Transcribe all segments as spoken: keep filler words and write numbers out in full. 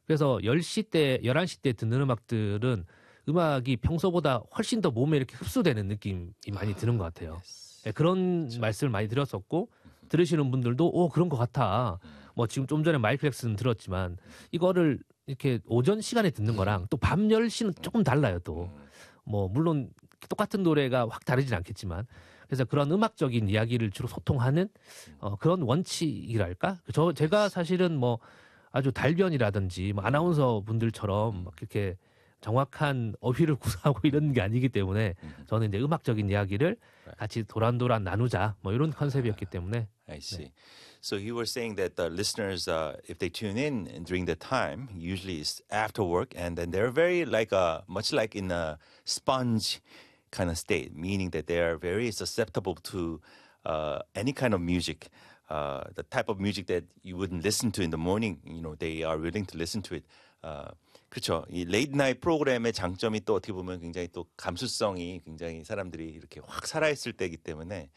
그래서 열 시 때, 열한 시 때 듣는 음악들은 음악이 평소보다 훨씬 더 몸에 이렇게 흡수되는 느낌이 많이 드는 것 같아요. 네, 그런 그렇죠. 말씀을 많이 드렸었고 들으시는 분들도 오 그런 것 같아. 뭐 지금 좀 전에 마이클 잭슨 들었지만 이거를 이렇게 오전 시간에 듣는 거랑 또 밤 열 시는 조금 달라요 또. 뭐 물론 똑같은 노래가 확 다르진 않겠지만 그래서 그런 음악적인 이야기를 주로 소통하는 어, 그런 원칙이랄까? 저 제가 사실은 뭐 아주 달변이라든지 뭐 아나운서 분들처럼 막 이렇게 정확한 어휘를 구사하고 이런 게 아니기 때문에 저는 이제 음악적인 이야기를 같이 도란도란 나누자 뭐 이런 컨셉이었기 때문에. I see. 네. So you were saying that the listeners, uh, if they tune in during the time, usually it's after work, and then they're very like a much like in a sponge kind of state, meaning that they are very susceptible to uh, any kind of music. Uh, the type of music that you wouldn't listen to in the morning, you know, they are willing to listen to it. Uh, 그렇죠. 이 레이트 나이트 프로그램의 장점이 또 어떻게 보면 굉장히 또 감수성이 굉장히 사람들이 이렇게 확 살아있을 때이기 때문에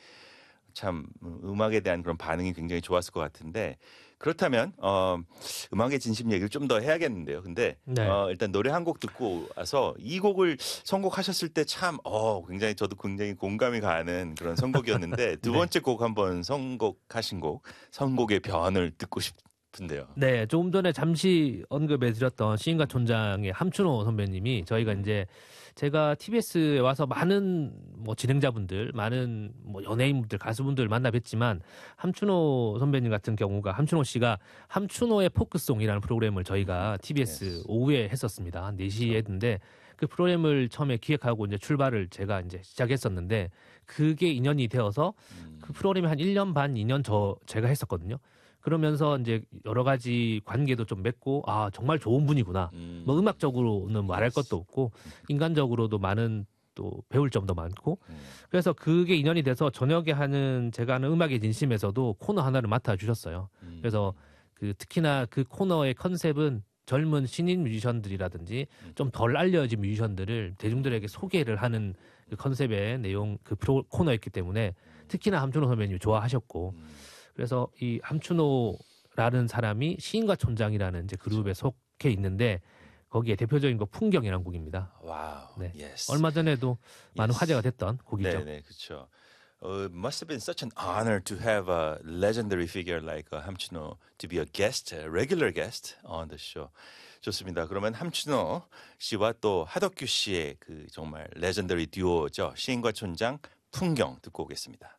참 음악에 대한 그런 반응이 굉장히 좋았을 것 같은데 그렇다면 어, 음악의 진심 얘기를 좀 더 해야겠는데요. 근데 네. 어, 일단 노래 한 곡 듣고 와서 이 곡을 선곡하셨을 때 참 어, 굉장히 저도 굉장히 공감이 가는 그런 선곡이었는데 두 번째 네. 곡 한번 선곡하신 곡 선곡의 변을 듣고 싶은데요. 네, 조금 전에 잠시 언급해드렸던 시인과 촌장의 함춘호 선배님이 저희가 이제 제가 티비에스에 와서 많은 뭐 진행자분들, 많은 뭐 연예인분들, 가수분들 만나 뵀지만 함춘호 선배님 같은 경우가 함춘호 씨가 함춘호의 포크송이라는 프로그램을 저희가 티비에스 yes. 오후에 했었습니다. 한 네 시에 했는데 그 프로그램을 처음에 기획하고 이제 출발을 제가 이제 시작했었는데 그게 인연이 되어서 그 프로그램이 한 일 년 반, 이 년 저 제가 했었거든요. 그러면서 이제 여러 가지 관계도 좀 맺고 아 정말 좋은 분이구나. 음. 뭐 음악적으로는 말할 것도 없고 인간적으로도 많은 또 배울 점도 많고 음. 그래서 그게 인연이 돼서 저녁에 하는 제가 하는 음악의 진심에서도 코너 하나를 맡아주셨어요. 음. 그래서 그 특히나 그 코너의 컨셉은 젊은 신인 뮤지션들이라든지 좀 덜 알려진 뮤지션들을 대중들에게 소개를 하는 그 컨셉의 내용 그 프로 코너였기 때문에 특히나 함춘호 선배님이 좋아하셨고 그래서 이 함춘호라는 사람이 시인과 촌장이라는 이제 그룹에 속해 있는데 거기에 대표적인 거 풍경이라는 곡입니다. 와우. 네. Yes. 얼마 전에도 많은 Yes. 화제가 됐던 곡이죠. 네, 네, 그렇죠. Uh, it must have been such an honor to have a legendary figure like uh, 함춘호 to be a guest, a regular guest on the show. 좋습니다. 그러면 함춘호 씨와 또 하덕규 씨의 그 정말 legendary 듀오죠. 시인과 촌장 풍경 듣고 오겠습니다.